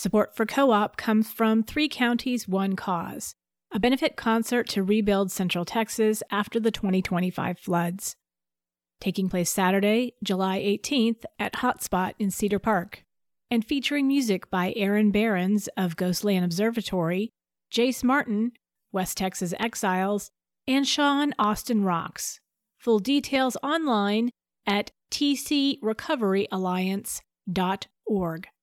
Support for Co-op comes from 3 Counties, 1 Cause, a benefit concert to rebuild Central Texas after the 2025 floods. Taking place Saturday, July 18th at Hotspot in Cedar Park, and featuring music by Aaron Behrens of Ghostland Observatory, Jace Martin, West Texas Exiles, and Sean Austin Rocks. Full details online at tcrecoveryalliance.org.